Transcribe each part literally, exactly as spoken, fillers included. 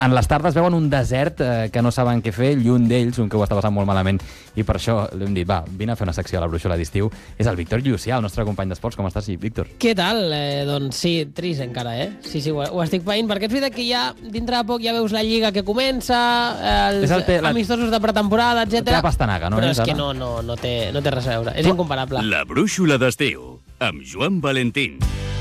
en les tardes veuen un desert eh, que no saben què fer, lluny d'ells, un que ho està passant molt malament, i per això l'hem dit, va, vine a fer una secció a la Brúixola d'estiu. És el Víctor Llucià, el nostre company d'esports. Com estàs, sí, Víctor? Què tal? Eh, doncs sí, trist encara, eh? Sí, sí, ho, ho estic veient, perquè és veritat que ja, dintre de poc, ja veus la Lliga que comença, els És el te- la- amistosos de pretemporada, La teva etcètera. pastanaga, no? Però és és que ara? no, no, no, té, no té res a veure. És incomparable. La Brúixola d'estiu, amb Joan Valentín.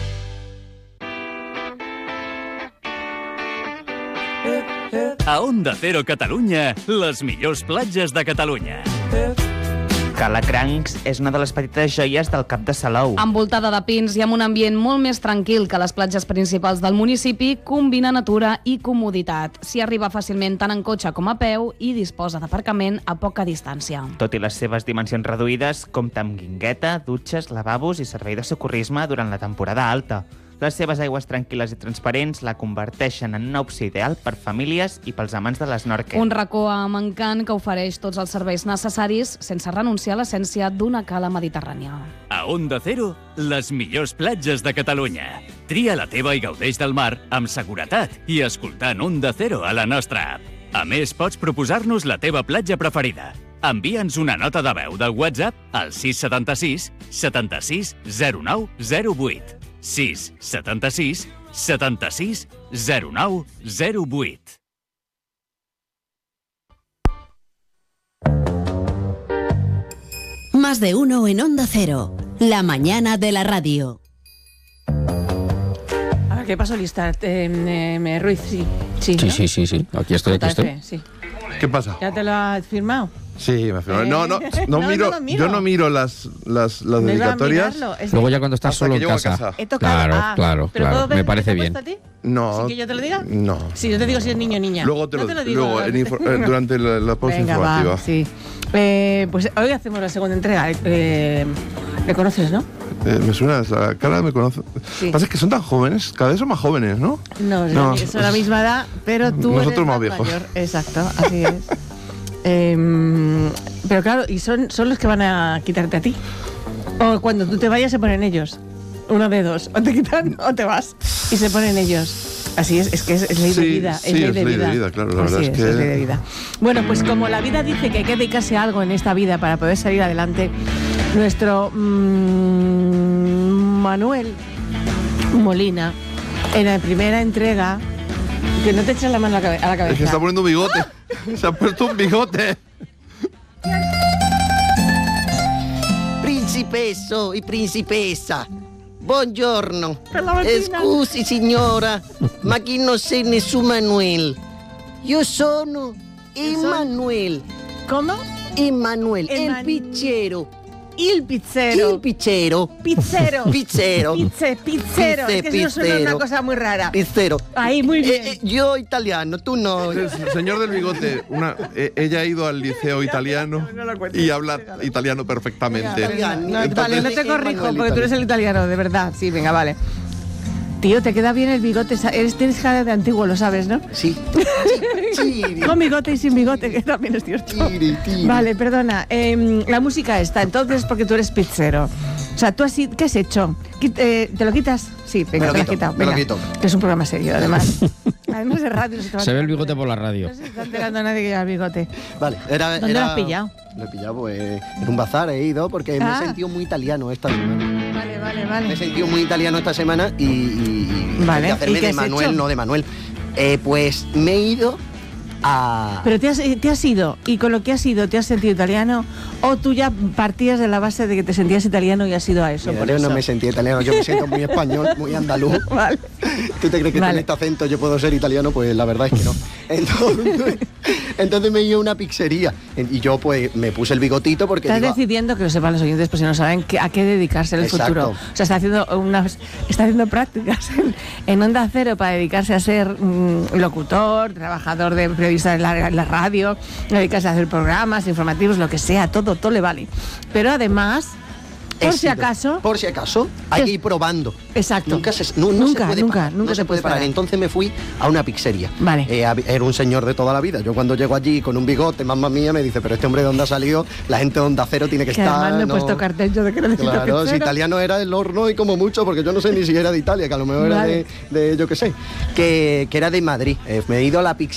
A Onda Cero Catalunya, les millors platges de Catalunya. Calacrancs és una de les petites joies del Cap de Salou. Envoltada de pins i amb un ambient molt més tranquil que les platges principals del municipi, combina natura i comoditat. S'hi arriba fàcilment tant en cotxe com a peu i disposa d'aparcament a poca distància. Tot i les seves dimensions reduïdes, compta amb guingueta, dutxes, lavabos i servei de socorrisme durant la temporada alta. Les seves aigües tranquil·les i transparents la converteixen en una opció ideal per famílies i pels amants de l'esnorkel. Un racó amb encant que ofereix tots els serveis necessaris sense renunciar a l'essència d'una cala mediterrània. A Onda Cero, les millors platges de Catalunya. Tria la teva i gaudeix del mar amb seguretat i escoltant Onda Cero a la nostra app. A més, pots proposar-nos la teva platja preferida. Envia'ns una nota de veu del WhatsApp al sis setanta-sis setanta-sis zero nou zero vuit. sis setanta-sis setanta-sis zero nou zero vuit. Más de uno en Onda Cero. La mañana de la radio. Ah, ¿qué pasó, lista? Eh, eh, me Ruiz, sí. Sí, Sí, ¿no? sí, sí, sí. Aquí estoy, aquí J F, estoy. sí. ¿Qué pasa? ¿Ya te lo has firmado? Sí, me firmó. Eh, No, no, no, no, miro, no lo miro. yo no miro las, las, las ¿Me iba a dedicatorias. mirarlo? Es Luego que ya cuando estás Hasta solo que en llego a casa. casa. he tocado. Claro, Ah, claro, ¿pero claro. puedo ver Me qué parece te ha bien. puesto a ti? No. ¿Sí que yo te lo diga? No. Si yo te digo si es niño o niña. Luego te No lo, te lo digo. luego en info- eh, durante la, la pausa Venga, informativa. va, sí. Eh, pues hoy hacemos la segunda entrega. Eh, ¿Me conoces, no? Eh, me suena la cara, me conoce. Sí. Pasa es que son tan jóvenes, cada vez son más jóvenes, ¿no? No, es No, la- son la misma edad, pero tú nosotros eres más viejos. mayor. Exacto, así es. Eh, pero claro, y son, son los que van a quitarte a ti. O cuando tú te vayas se ponen ellos. Uno de dos. O te quitan o te vas. Y se ponen ellos. Así es, es que es, es ley de Sí, vida. sí, es ley es de ley de vida. vida, claro, la Así verdad es que- es ley de vida. Bueno, pues como la vida dice que hay que dedicarse a algo en esta vida para poder salir adelante, nuestro mm, Manuel Molina, en la primera entrega, que no te eches la mano a la, cabe- a la cabeza. Es que está poniendo un bigote. Se ha puesto un bigote. Principesso e principessa, buongiorno. Per la mattina. Scusi signora, ma chi non sei nessun Manuel? Io sono Emanuel. ¿Cómo? Emanuel, il Eman- pizzero. Il pizzero. Il pizzero. Pizzero. Pizzero. Pizze, pizzero. Pizze, es que eso suena pizzero. una cosa muy rara. Pizzero. Ahí, muy bien. Eh, eh, yo italiano, tú no. El señor del bigote, una, eh, ella ha ido al liceo italiano y habla italiano perfectamente. Italiano. No, Entonces- vale, no te Emanuel corrijo porque tú italiano. eres el italiano, de verdad. Sí, venga, vale. Tío, te queda bien el bigote. sa- Eres, tienes cara de antiguo, lo sabes, ¿no? Sí. Tiri, Con bigote y sin bigote, que también es cierto. tiri, tiri. Vale, perdona. em, la música está, entonces, porque tú eres pizzero. O sea, ¿tú has, ido- ¿qué has hecho? Quit- eh, ¿Te lo quitas? Sí, venga, Me lo te lo has quito, quitado. me lo venga. quito. Que es un programa serio, además. Además de radio. te va a Se ve el enterar. bigote por la radio. No se está enterando nadie que lleva el bigote. Vale, era, ¿Dónde era- lo has pillado? Lo he pillado pues, en un bazar, he ido porque me Ah. he sentido muy italiano esta semana. Vale, vale, Me he vale. sentido muy italiano esta semana y, y, y Vale, de hacerme ¿y qué de has Manuel, hecho? no de Manuel. Eh, pues me he ido a... Pero te has, eh, te has ido, y con lo que has ido, ¿te has sentido italiano? ¿O tú ya partías de la base de que te sentías italiano y has ido a eso? Mira, por yo eso? no me sentí italiano, yo me siento muy español, muy andaluz. Vale. ¿Tú te crees que Vale. con este acento yo puedo ser italiano? Pues la verdad es que no. Entonces, entonces me he ido a una pizzería y yo pues me puse el bigotito porque Estás digo, decidiendo, que lo sepan los oyentes, pues si no saben que- a qué dedicarse en el Exacto. futuro. O sea, está haciendo unas, está haciendo prácticas en, en Onda Cero para dedicarse a ser mm, locutor, trabajador de periodista en la, en la radio, dedicarse a hacer programas informativos, lo que sea, todo, todo le vale. Pero además, he por si sido- acaso, por si acaso, hay que ir probando. exacto. Nunca se, no, no nunca, se puede nunca, parar, nunca no se puede parar. parar. Entonces me fui a una pizzería. Vale. Eh, hab- era un señor de toda la vida. Yo cuando llego allí con un bigote, mamá mía, me dice, pero este hombre de dónde ha salido, la gente de Onda Cero tiene que, Que estar. además me he no". puesto cartel yo de que necesito Claro, si pizzero. italiano era el horno y como mucho, porque yo no sé ni si era de Italia, que a lo mejor Vale. era de, de, yo qué sé, que, que era de Madrid. Eh, me he ido a la pizzería.